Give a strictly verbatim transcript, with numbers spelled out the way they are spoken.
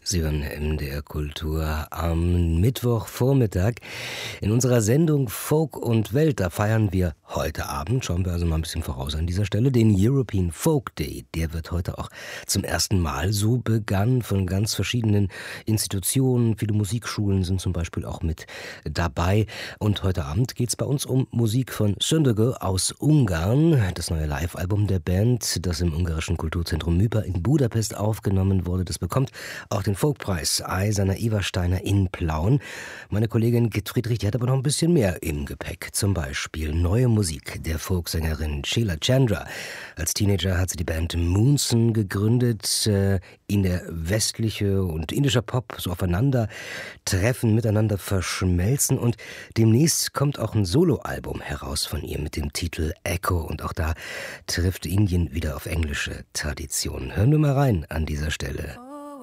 Sie hören M D R Kultur am Mittwochvormittag. In unserer Sendung Folk und Welt, da feiern wir heute Abend, schauen wir also mal ein bisschen voraus an dieser Stelle, den European Folk Day. Der wird heute auch zum ersten Mal so begangen von ganz verschiedenen Institutionen. Viele Musikschulen sind zum Beispiel auch mit dabei. Und heute Abend geht es bei uns um Musik von Sündögö aus Ungarn. Das neue Live-Album der Band, das im ungarischen Kulturzentrum Mypa in Budapest aufgenommen wurde, das bekommt auch den Folkpreis Eiserner Iversteiner in Plauen. Meine Kollegin Git Friedrich, die hat aber noch ein bisschen mehr im Gepäck. Zum Beispiel neue Musik der Folksängerin Sheila Chandra. Als Teenager hat sie die Band Moonson gegründet, äh, in der westliche und indischer Pop so aufeinander treffen, miteinander verschmelzen, und demnächst kommt auch ein Soloalbum heraus von ihr mit dem Titel Echo, und auch da trifft Indien wieder auf englische Traditionen. Hören wir mal rein an dieser Stelle.